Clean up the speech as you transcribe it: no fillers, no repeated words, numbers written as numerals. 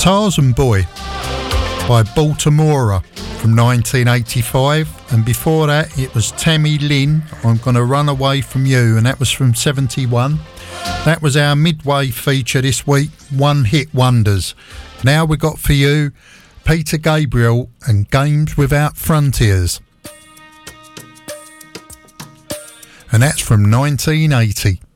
Tarzan Boy by Baltimora from 1985, and before that it was Tammy Lynn, I'm Gonna Run Away From You, and that was from 71. That was our midway feature this week, One Hit Wonders. Now we got for you Peter Gabriel and Games Without Frontiers, and that's from 1980.